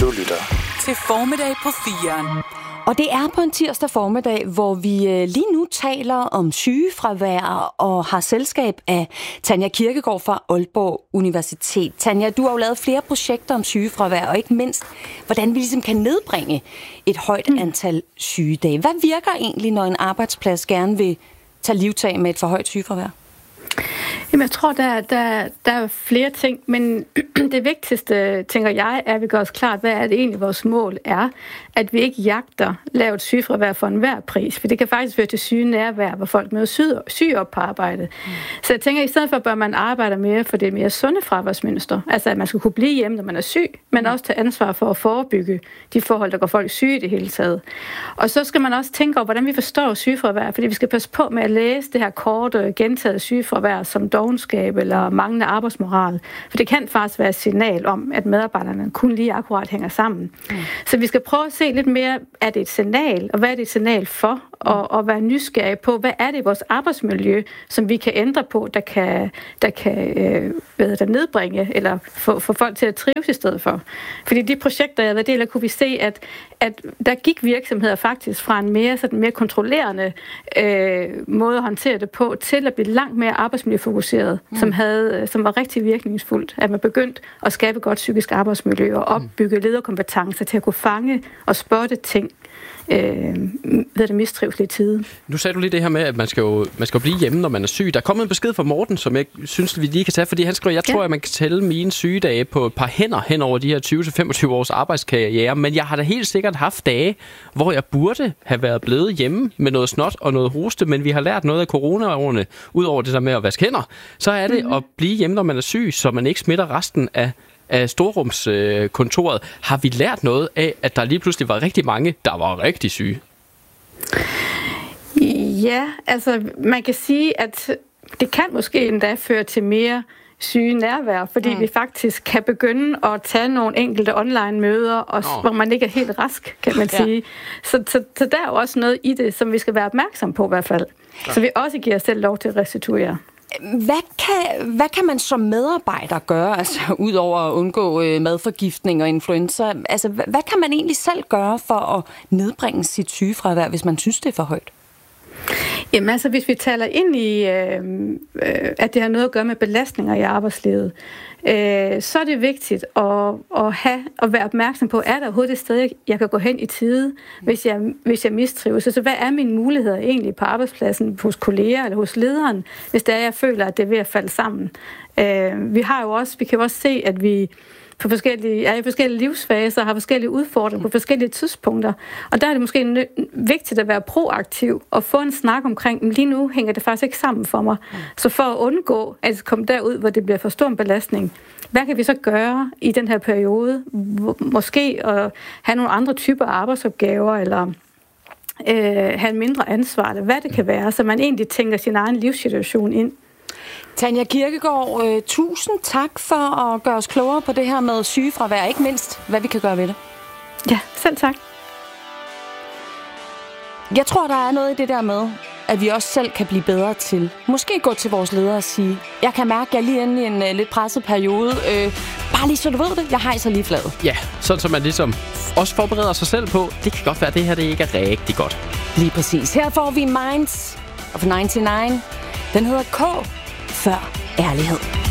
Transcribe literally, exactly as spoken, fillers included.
Du lytter til Formiddag på firen. Og det er på en tirsdag formiddag, hvor vi lige nu taler om sygefravær og har selskab af Tanja Kirkegaard fra Aalborg Universitet. Tanja, du har jo lavet flere projekter om sygefravær, og ikke mindst, hvordan vi ligesom kan nedbringe et højt antal sygedage. Hvad virker egentlig, når en arbejdsplads gerne vil tage livtag med et for højt sygefravær? Jamen, jeg tror, der, der, der er flere ting, men det vigtigste, tænker jeg, er, at vi gør os klart, hvad er det egentlig, vores mål er. At vi ikke jagter lavt sygefravær for enhver pris, for det kan faktisk føre til syge nærvær, hvor folk møder syge, syge op på arbejdet. Mm. Så jeg tænker, at i stedet for bør man arbejde mere for det mere sunde fraværsmønster. Altså, at man skal kunne blive hjemme, når man er syg, men også tage ansvar for at forebygge de forhold, der går folk syge i det hele taget. Og så skal man også tænke over, hvordan vi forstår sygefravær, fordi vi skal passe på med at læse det her korte, gentaget sygefravær som dovenskab eller manglende arbejdsmoral. For det kan faktisk være et signal om, at medarbejderne kun lige akkurat hænger sammen. Mm. Så vi skal prøve at se lidt mere, er det et signal, og hvad er det et signal for, og, og være nysgerrige på, hvad er det i vores arbejdsmiljø, som vi kan ændre på, der kan, der kan øh, hvad der nedbringe, eller få, få folk til at trives i stedet for. Fordi de projekter, jeg har været del af, kunne vi se, at, at der gik virksomheder faktisk fra en mere, sådan mere kontrollerende øh, måde at håndtere det på, til at blive langt mere arbejdsmiljøfokuseret, mm. som, havde, som var rigtig virkningsfuldt, at man begyndte at skabe godt psykisk arbejdsmiljø og opbygge lederkompetencer til at kunne fange og spotte ting, øh, ved det mistrivsel i tiden. Nu sagde du lige det her med, at man skal jo, man skal jo blive hjemme, når man er syg. Der er kommet en besked fra Morten, som jeg synes, vi lige kan tage, fordi han skriver, jeg tror, ja. at man kan tælle mine sygedage på et par hænder hen over de her tyve til femogtyve års arbejdskarriere, men jeg har da helt sikkert haft dage, hvor jeg burde have været blevet hjemme med noget snot og noget hoste, men vi har lært noget af coronaårene, ud over det der med at vaske hænder, så er det mm-hmm. at blive hjemme, når man er syg, så man ikke smitter resten af af storrumskontoret. Øh, har vi lært noget af, at der lige pludselig var rigtig mange, der var rigtig syge? Ja, altså man kan sige, at det kan måske endda føre til mere syge nærvær, fordi mm. vi faktisk kan begynde at tage nogle enkelte online-møder, og, oh. hvor man ikke er helt rask, kan man sige. Ja. Så, så, så der er jo også noget i det, som vi skal være opmærksom på i hvert fald. Ja. Så vi også giver os selv lov til at restituere. Hvad kan, hvad kan man som medarbejder gøre, altså ud over at undgå øh, madforgiftning og influenza? Altså, hvad, hvad kan man egentlig selv gøre for at nedbringe sit sygefravær, hvis man synes, det er for højt? Jamen altså, hvis vi taler ind i, øh, øh, at det har noget at gøre med belastninger i arbejdslivet, øh, så er det vigtigt at, at, have, at være opmærksom på, er der overhovedet et sted, jeg kan gå hen i tide, hvis jeg, hvis jeg mistrives? Så hvad er mine muligheder egentlig på arbejdspladsen, hos kolleger eller hos lederen, hvis det er, jeg føler, at det er ved at falde sammen? Øh, vi har jo også, vi kan jo også se, at vi på forskellige, er i forskellige livsfaser, har forskellige udfordringer på forskellige tidspunkter. Og der er det måske vigtigt at være proaktiv og få en snak omkring, lige nu hænger det faktisk ikke sammen for mig. Så for at undgå at komme derud, hvor det bliver for stor en belastning, hvad kan vi så gøre i den her periode? Måske at have nogle andre typer arbejdsopgaver, eller øh, have en mindre ansvar, eller hvad det kan være, så man egentlig tænker sin egen livssituation ind. Tanja Kirkegaard, øh, tusind tak for at gøre os klogere på det her med sygefravær, ikke mindst hvad vi kan gøre ved det. Ja, selv tak. Jeg tror, der er noget i det der med, at vi også selv kan blive bedre til. Måske gå til vores ledere og sige, jeg kan mærke, at jeg er lige inde i en uh, lidt presset periode. Øh, bare lige så du ved det, jeg hejser lige fladet. Ja, sådan så man ligesom også forbereder sig selv på, det kan godt være, at det her det ikke er rigtig godt. Lige præcis. Her får vi Minds of nioghalvfems. Den hedder K før ærlighed.